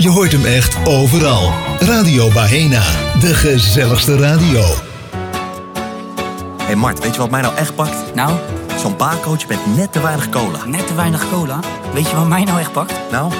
Je hoort hem echt overal. Radio Bahena, de gezelligste radio. Hé Mart, weet je wat mij nou echt pakt? Nou? Zo'n baarcoach met net te weinig cola. Net te weinig cola? Weet je wat mij nou echt pakt? Nou?